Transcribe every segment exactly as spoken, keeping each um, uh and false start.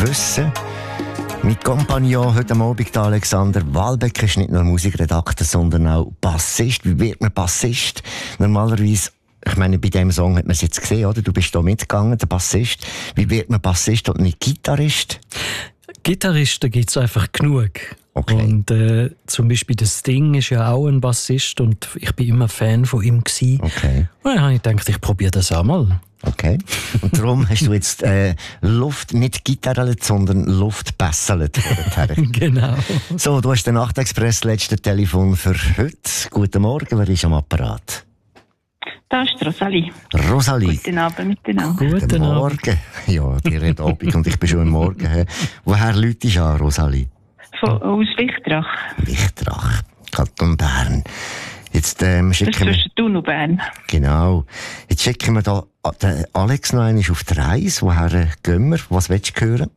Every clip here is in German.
wissen. Mein Kompagnon heute Abend, Alexander Walbeck, ist nicht nur Musikredakteur, sondern auch Bassist. Wie wird man Bassist? Normalerweise, ich meine, bei diesem Song hat man es jetzt gesehen, oder? Du bist da mitgegangen, der Bassist. Wie wird man Bassist und nicht Gitarrist? Gitarristen gibt es einfach genug. Okay. Und äh, zum Beispiel der Sting ist ja auch ein Bassist und ich bin immer Fan von ihm gewesen. Okay. Und dann habe ich gedacht, ich probiere das auch mal. Okay. Und darum hast du jetzt äh, Luft nicht gitarrelt, sondern Luft besserlet. Genau. So, du hast den Nachtexpress, letzte Telefon für heute. Guten Morgen, wer ist am Apparat? Da ist Rosalie. Rosalie. Guten Abend miteinander. Guten Guten Abend. Morgen. Ja, dir hat Abend und ich bin schon am Morgen. Woher läutest du an, Rosalie? Von, aus Wichtrach. Wichtrach, Kanton Bern. Jetzt ähm, Das ist schicken wir... zwischen Thun und Bern. Genau. Jetzt schicken wir da den Alex noch einmal auf die Reise. Woher gehen wir? Was willst du hören?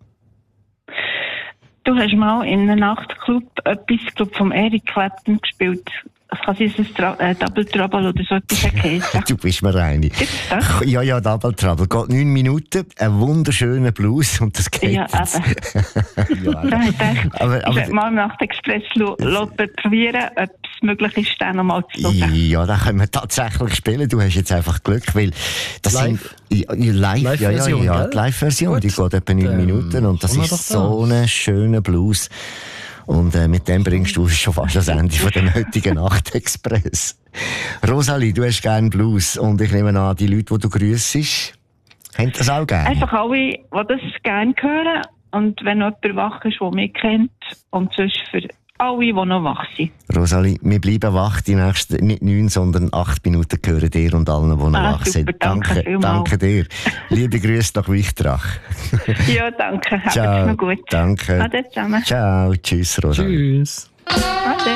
Du hast mal in einem Nachtclub etwas, glaub, vom Eric Clapton gespielt. Es kann sein, dass es Tra- äh, Double Trouble oder so etwas geheißen. Du bist mir einig. Gibt's das? Ja, ja, Double Trouble. Geht neun Minuten, ein wunderschöner Blues und das geht Ja, jetzt. eben. Ja, Da habe ich gedacht, aber, ich aber, werde mal im Nachtexpress lo- lo- probieren, ob es möglich ist, den noch mal zu hören. ja, da können wir tatsächlich spielen. Du hast jetzt einfach Glück, weil das Live? sind ja, ja, live, ja, ja, Live-Version, ja, gell? die Live-Version, die Gut. geht etwa neun Ähm, Minuten und das kommen wir ist doch so ein schöner Blues. Und äh, mit dem bringst du schon fast das Ende von dem heutigen Nachtexpress. Rosalie, du hast gerne Blues und ich nehme an, die Leute, die du grüssest, haben das auch gerne. Einfach alle, die das gerne hören. Und wenn noch jemand wach ist, der mich kennt. Und sonst für alle, die noch wach sind. Rosalie, wir bleiben wach, die nächsten, nicht neun, sondern acht Minuten gehören dir und allen, die noch Ah, wach super, sind. danke Danke, vielmals. danke dir. Liebe Grüße nach Wichtrach. Ja, danke. Habt's Ciao. noch gut. Danke. Ade zusammen. Ciao. Tschüss, Rosalie. Tschüss. Ade.